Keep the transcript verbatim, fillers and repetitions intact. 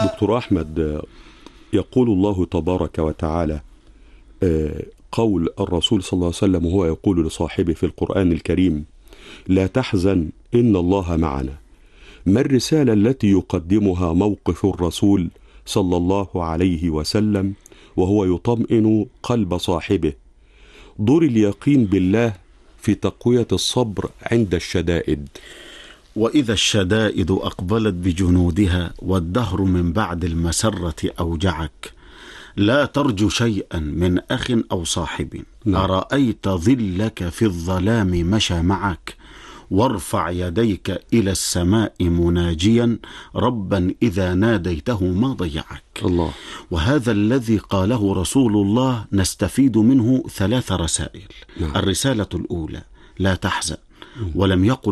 دكتور أحمد، يقول الله تبارك وتعالى قول الرسول صلى الله عليه وسلم وهو يقول لصاحبه في القرآن الكريم: لا تحزن إن الله معنا. ما الرسالة التي يقدمها موقف الرسول صلى الله عليه وسلم وهو يطمئن قلب صاحبه؟ دور اليقين بالله في تقوية الصبر عند الشدائد. وإذا الشدائد أقبلت بجنودها والدهر من بعد المسرة أوجعك، لا ترجو شيئا من أخ أو صاحب. نعم. أرأيت ظلك في الظلام مشى معك، وارفع يديك إلى السماء مناجيا ربا إذا ناديته ما ضيعك. الله. وهذا الذي قاله رسول الله نستفيد منه ثلاث رسائل. نعم. الرسالة الأولى: لا تحزن. ولم يقل